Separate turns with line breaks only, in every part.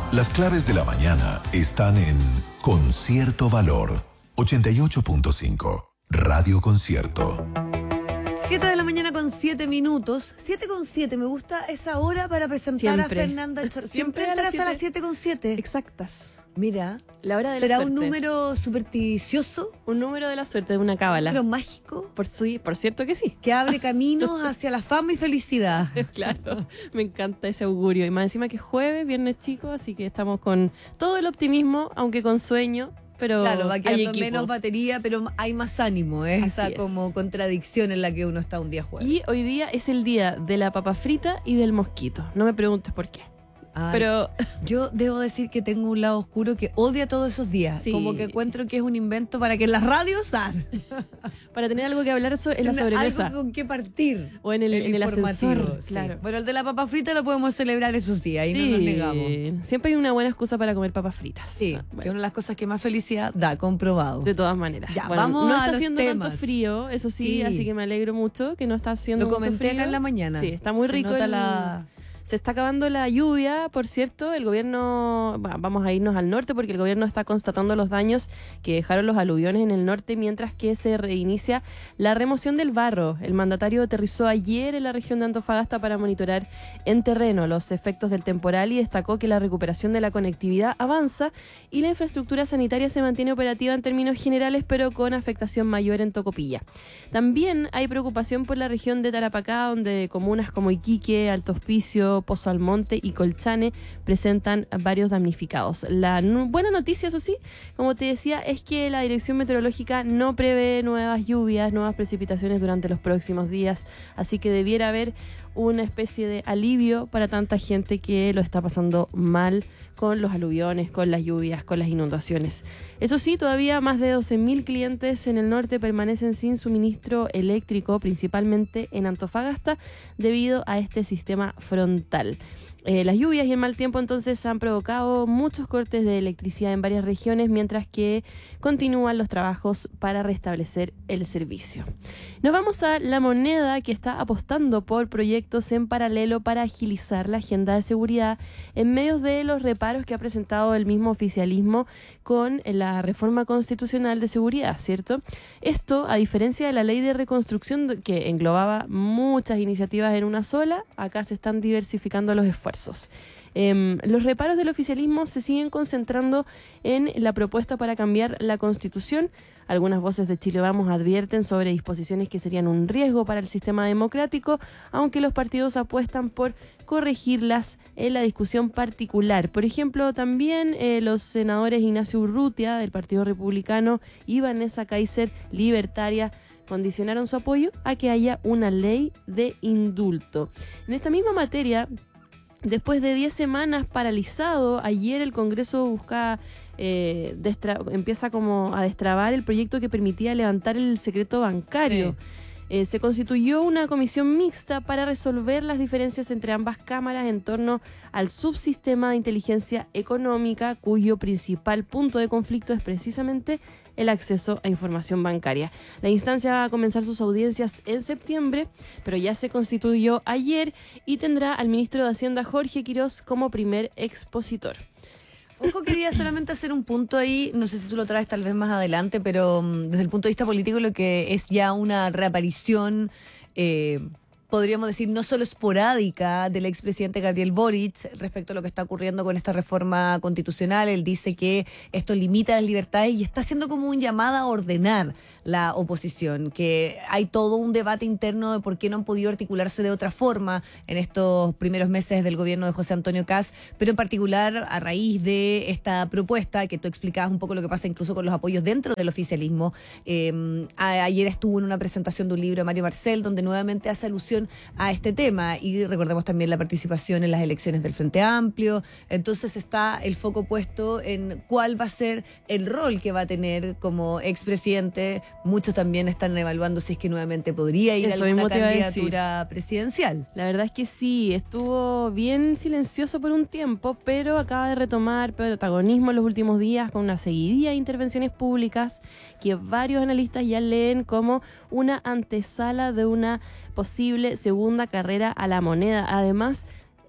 Las claves de la mañana están en Concierto Valor 88.5 Radio Concierto.
7 de la mañana con 7 minutos. 7 con 7, me gusta esa hora para presentar
Siempre.
a Fernanda Char. Siempre entras a las 7 con 7.
Exactas.
Mira,
La hora de la
¿será
suerte.
un número supersticioso?
Un número de la suerte, de una cábala.
¿Pero mágico?
Por cierto que sí.
Que abre caminos hacia la fama y felicidad.
Claro, me encanta ese augurio. Y más encima que es jueves, viernes chico, así que estamos con todo el optimismo, aunque con sueño. Pero
Claro, va
hay
quedando
equipo.
menos batería, pero hay más ánimo, ¿eh?
Así
Esa
es.
como contradicción en la que uno está un día jueves.
Y hoy día es el día de la papa frita y del mosquito. No me preguntes por qué.
Ay,
Pero
yo debo decir que tengo un lado oscuro que odia todos esos días.
Sí.
Como que encuentro que es un invento para que en las radios
para tener algo que hablar en la sobremesa.
algo con qué partir.
O en el
informativo,
ascensor,
sí.
claro.
Bueno, el de la papa frita lo podemos celebrar esos días y no nos negamos.
Siempre hay una buena excusa para comer papas fritas.
Sí,
Bueno,
que es una de las cosas que más felicidad da, comprobado.
de todas maneras.
Ya,
Bueno,
vamos
no
a
está
los
haciendo
temas.
tanto frío, eso sí,
Sí.
así que me alegro mucho que no está haciendo
Lo
mucho
comenté
frío.
acá en la mañana.
Sí, está muy
Se
rico.
nota
Se está acabando la lluvia, por cierto. El gobierno, vamos a irnos al norte porque el gobierno está constatando los daños que dejaron los aluviones en el norte mientras que se reinicia la remoción del barro. El mandatario aterrizó ayer en la región de Antofagasta para monitorar en terreno los efectos del temporal y destacó que la recuperación de la conectividad avanza y la infraestructura sanitaria se mantiene operativa en términos generales, pero con afectación mayor en Tocopilla. También hay preocupación por la región de Tarapacá, donde comunas como Iquique, Alto Hospicio, Pozo Almonte y Colchane presentan varios damnificados. La buena noticia, eso sí, como te decía, es que la Dirección Meteorológica no prevé nuevas lluvias, nuevas precipitaciones durante los próximos días, así que debiera haber una especie de alivio para tanta gente que lo está pasando mal con los aluviones, con las lluvias, con las inundaciones. Eso sí, todavía más de 12.000 clientes en el norte permanecen sin suministro eléctrico, principalmente en Antofagasta, debido a este sistema frontal. Las lluvias y el mal tiempo entonces han provocado muchos cortes de electricidad en varias regiones, mientras que continúan los trabajos para restablecer el servicio. Nos vamos a La Moneda, que está apostando por proyectos en paralelo para agilizar la agenda de seguridad en medio de los reparos que ha presentado el mismo oficialismo con la reforma constitucional de seguridad, ¿cierto? Esto, a diferencia de la ley de reconstrucción que englobaba muchas iniciativas en una sola, acá se están diversificando los esfuerzos. Los reparos del oficialismo se siguen concentrando en la propuesta para cambiar la Constitución. Algunas voces de Chile Vamos advierten sobre disposiciones que serían un riesgo para el sistema democrático, aunque los partidos apuestan por corregirlas en la discusión particular. Por ejemplo, también los senadores Ignacio Urrutia, del Partido Republicano, y Vanessa Kaiser, libertaria, condicionaron su apoyo a que haya una ley de indulto. En esta misma materia, después de 10 semanas paralizado, ayer el Congreso empieza como a destrabar el proyecto que permitía levantar el secreto bancario. Se constituyó una comisión mixta para resolver las diferencias entre ambas cámaras en torno al subsistema de inteligencia económica, cuyo principal punto de conflicto es precisamente el acceso a información bancaria. La instancia va a comenzar sus audiencias en septiembre, pero ya se constituyó ayer y tendrá al ministro de Hacienda, Jorge Quirós, como primer expositor.
Ojo, quería solamente hacer un punto ahí, no sé si tú lo traes tal vez más adelante, pero desde el punto de vista político lo que es ya una reaparición, podríamos decir, no solo esporádica del expresidente Gabriel Boric respecto a lo que está ocurriendo con esta reforma constitucional. Él dice que esto limita las libertades y está haciendo como un llamado a ordenar la oposición, que hay todo un debate interno de por qué no han podido articularse de otra forma en estos primeros meses del gobierno de José Antonio Kast, pero en particular a raíz de esta propuesta que tú explicabas un poco lo que pasa incluso con los apoyos dentro del oficialismo. Ayer estuvo en una presentación de un libro de Mario Marcel donde nuevamente hace alusión a este tema, y recordemos también la participación en las elecciones del Frente Amplio. Entonces está el foco puesto en cuál va a ser el rol que va a tener como expresidente. Muchos también están evaluando si es que nuevamente podría ir a alguna candidatura presidencial.
La verdad es que sí, estuvo bien silencioso por un tiempo, pero acaba de retomar protagonismo en los últimos días con una seguidilla de intervenciones públicas que varios analistas ya leen como una antesala de una posible segunda carrera a La Moneda. Además,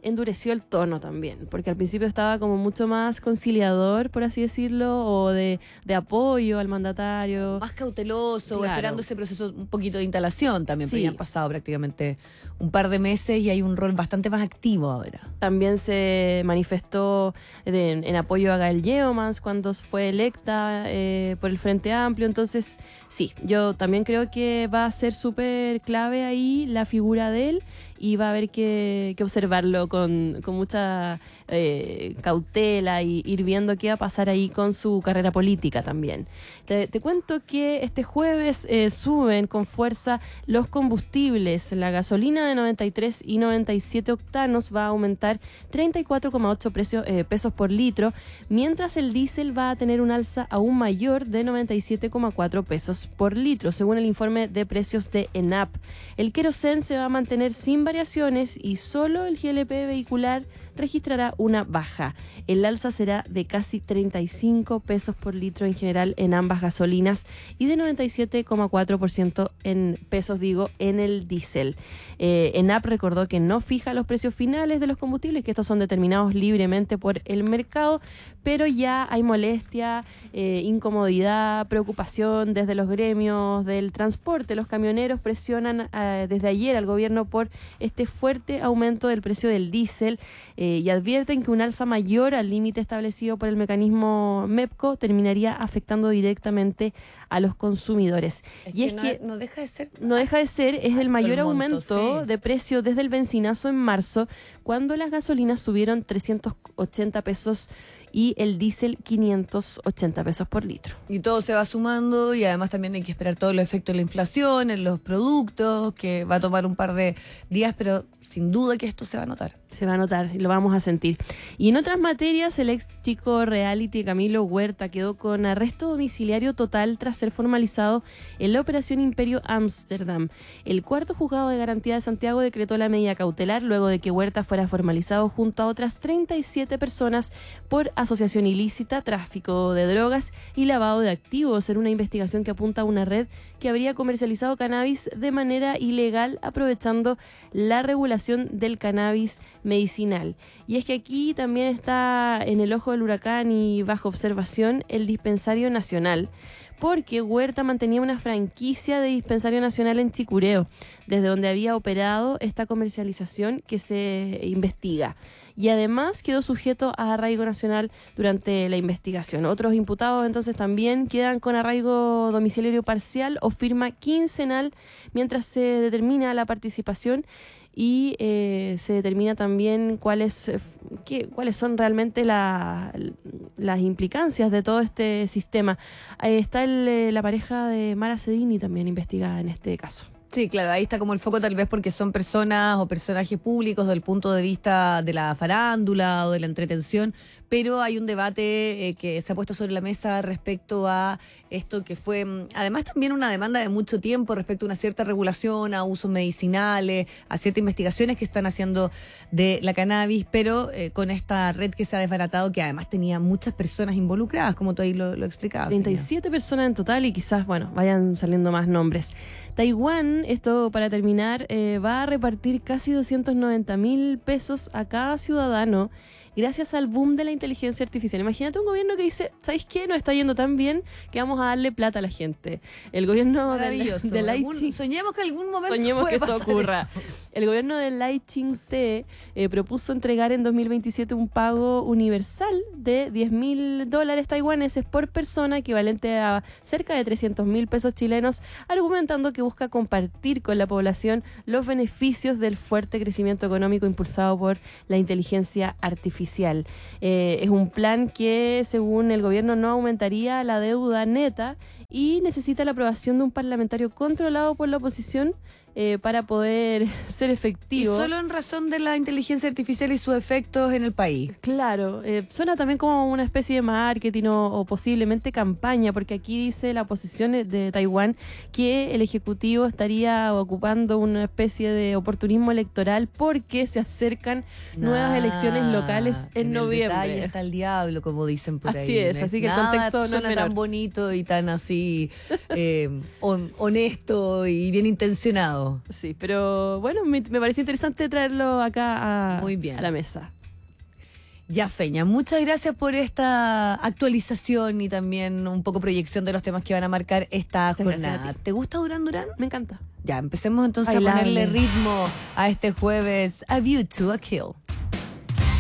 endureció el tono también, porque al principio estaba como mucho más conciliador, por así decirlo, o de apoyo al mandatario.
Más cauteloso,
Claro.
esperando ese proceso un poquito de instalación también, pero
Sí.
ya han pasado prácticamente un par de meses y hay un rol bastante más activo ahora.
También se manifestó en apoyo a Gael Yeomans cuando fue electa por el Frente Amplio. Entonces, sí, yo también creo que va a ser súper clave ahí la figura de él y va a haber que observarlo con mucha cautela y ir viendo qué va a pasar ahí con su carrera política también. Te cuento que este jueves suben con fuerza los combustibles. La gasolina de 93 y 97 octanos va a aumentar 34,8 pesos por litro, mientras el diésel va a tener un alza aún mayor de 97,4 pesos por litro, según el informe de precios de ENAP. El querosén se va a mantener sin variaciones y solo el GLP vehicular registrará una baja. El alza será de casi 35 pesos por litro en general en ambas gasolinas y de 97,4% en pesos, en el diésel. ENAP recordó que no fija los precios finales de los combustibles, que estos son determinados libremente por el mercado, pero ya hay molestia, incomodidad, preocupación desde los gremios del transporte. Los camioneros presionan desde ayer al gobierno por este fuerte aumento del precio del diésel y advierten que un alza mayor al límite establecido por el mecanismo MEPCO terminaría afectando directamente a los consumidores.
No deja de ser.
No deja de ser, es el mayor
monto,
aumento
sí.
de precio desde el bencinazo en marzo, cuando las gasolinas subieron 380 pesos y el diésel 580 pesos por litro.
Y todo se va sumando y además también hay que esperar todos los efectos de la inflación en los productos, que va a tomar un par de días, pero sin duda que esto se va a notar.
Se va a notar y lo vamos a sentir. Y en otras materias, el ex chico reality Camilo Huerta quedó con arresto domiciliario total tras ser formalizado en la Operación Imperio Ámsterdam. El cuarto juzgado de garantía de Santiago decretó la medida cautelar luego de que Huerta fuera formalizado junto a otras 37 personas por asociación ilícita, tráfico de drogas y lavado de activos, en una investigación que apunta a una red que habría comercializado cannabis de manera ilegal, aprovechando la regulación del cannabis medicinal. Y es que aquí también está en el ojo del huracán y bajo observación el Dispensario Nacional, porque Huerta mantenía una franquicia de Dispensario Nacional en Chicureo, desde donde había operado esta comercialización que se investiga. Y además quedó sujeto a arraigo nacional durante la investigación. Otros imputados entonces también quedan con arraigo domiciliario parcial o firma quincenal mientras se determina la participación y se determina también cuáles son realmente las implicancias de todo este sistema. Ahí está la pareja de Mara Cedini también investigada en este caso.
Sí, claro, ahí está como el foco tal vez porque son personas o personajes públicos desde el punto de vista de la farándula o de la entretención, pero hay un debate que se ha puesto sobre la mesa respecto a esto que fue, además también una demanda de mucho tiempo respecto a una cierta regulación, a usos medicinales, a ciertas investigaciones que están haciendo de la cannabis, pero con esta red que se ha desbaratado, que además tenía muchas personas involucradas, como tú ahí lo explicabas.
37 personas en total y quizás, vayan saliendo más nombres. Taiwán, esto para terminar, va a repartir casi 290.000 pesos a cada ciudadano gracias al boom de la inteligencia artificial. Imagínate un gobierno que dice, ¿sabéis qué? Nos está yendo tan bien que vamos a darle plata a la gente. El gobierno de Lai Ching...
Soñemos que algún momento
Soñemos que eso ocurra.
Eso.
El gobierno de Lai Ching-te propuso entregar en 2027 un pago universal de $10.000 taiwaneses por persona, equivalente a cerca de 300.000 pesos chilenos, argumentando que busca compartir con la población los beneficios del fuerte crecimiento económico impulsado por la inteligencia artificial. Es un plan que, según el gobierno, no aumentaría la deuda neta y necesita la aprobación de un parlamentario controlado por la oposición para poder ser efectivo.
Y solo en razón de la inteligencia artificial y sus efectos en el país.
Claro, suena también como una especie de marketing o posiblemente campaña, porque aquí dice la oposición de Taiwán que el Ejecutivo estaría ocupando una especie de oportunismo electoral porque se acercan nuevas elecciones locales en noviembre.
Ahí está el diablo, como dicen por ahí.
Así es, así que el contexto no es
suena
menor.
tan bonito y tan así ahí honesto y bien intencionado.
Sí, pero bueno, me pareció interesante traerlo acá
Muy bien.
a la mesa.
Ya, Feña, muchas gracias por esta actualización y también un poco proyección de los temas que van a marcar esta
Muchas gracias
jornada.
a ti.
¿Te gusta Duran Duran?
Me encanta.
Ya, empecemos entonces
Bailable.
a ponerle ritmo a este jueves A View to a Kill.